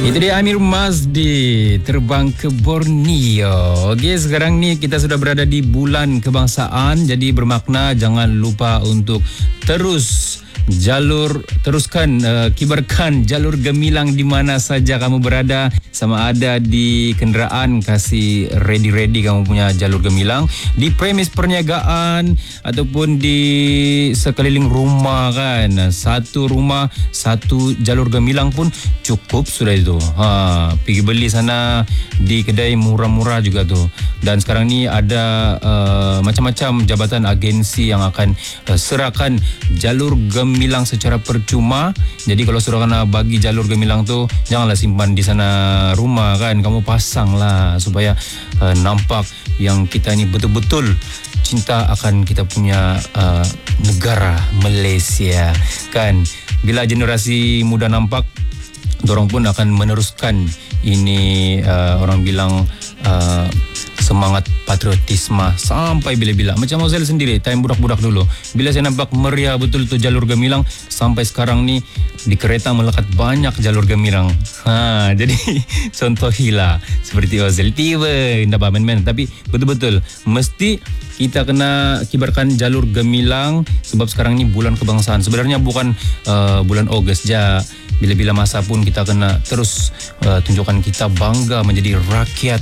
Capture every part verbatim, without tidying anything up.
Itu dia Amir Mazdi terbang ke Borneo. Okey, sekarang ni kita sudah berada di bulan kebangsaan. Jadi bermakna jangan lupa untuk terus jalur teruskan uh, kibarkan jalur gemilang di mana saja kamu berada, sama ada di kenderaan, kasih ready-ready kamu punya jalur gemilang di premis perniagaan ataupun di sekeliling rumah kan. Satu rumah satu jalur gemilang pun cukup sudah itu. Ha, pergi beli sana di kedai murah-murah juga tu. Dan sekarang ni ada uh, macam-macam jabatan agensi yang akan uh, serahkan jalur gemilang gemilang secara percuma. Jadi kalau suruh kena bagi jalur gemilang tu, janganlah simpan di sana rumah kan, kamu pasanglah supaya uh, nampak yang kita ni betul-betul cinta akan kita punya uh, negara Malaysia kan. Bila generasi muda nampak, dorang pun akan meneruskan ini, uh, orang bilang uh, semangat patriotisme sampai bila-bila. Macam Ozil sendiri, time budak-budak dulu, bila saya nampak meriah betul tu jalur gemilang, sampai sekarang ni di kereta melekat banyak jalur gemilang. Ha, jadi contohilah seperti Ozil tiba indah bamen-men, tapi betul-betul mesti kita kena kibarkan jalur gemilang sebab sekarang ni bulan kebangsaan. Sebenarnya bukan uh, bulan Ogos je. Bila-bila masa pun kita kena terus uh, tunjukkan kita bangga menjadi rakyat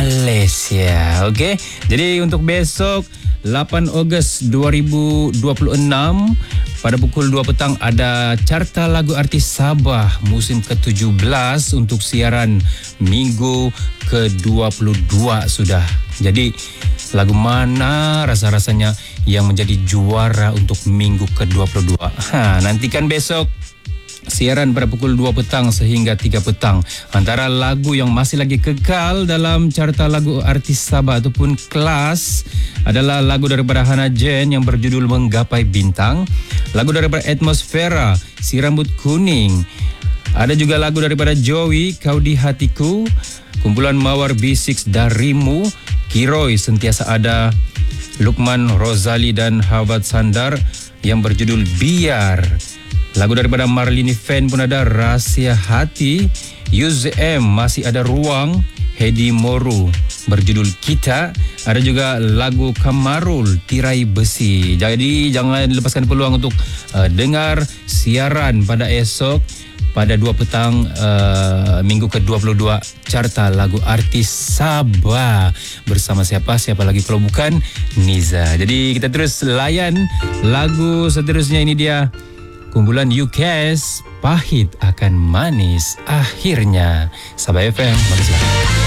Malaysia. Okey. Jadi untuk besok lapan Ogos dua ribu dua puluh enam pada pukul dua petang ada Carta Lagu Artis Sabah musim ke tujuh belas untuk siaran minggu ke dua puluh dua sudah. Jadi lagu mana rasa-rasanya yang menjadi juara untuk minggu ke dua puluh dua? Ha, nantikan besok siaran pada pukul dua petang sehingga tiga petang. Antara lagu yang masih lagi kekal dalam Carta Lagu Artis Sabah ataupun kelas adalah lagu daripada Hana Jen yang berjudul Menggapai Bintang, lagu daripada Atmosfera Si Rambut Kuning, ada juga lagu daripada Joey Kau di Hatiku, kumpulan Mawar B enam Darimu, Kiroi Sentiasa Ada, Lukman Rozali dan Hawat Sandar yang berjudul Biar. Lagu daripada Marlini Fan pun ada, Rahsia Hati, Yuz M Masih Ada Ruang, Hedi Moru berjudul Kita, ada juga lagu Kamarul Tirai Besi. Jadi jangan lepaskan peluang untuk uh, dengar siaran pada esok pada dua petang uh, minggu ke dua puluh dua Carta Lagu Artis Sabah bersama siapa? Siapa lagi kalau bukan Niza. Jadi kita terus layan lagu seterusnya. Ini dia kumpulan U K S, Pahit Akan Manis Akhirnya. Sabah F M, baguslah.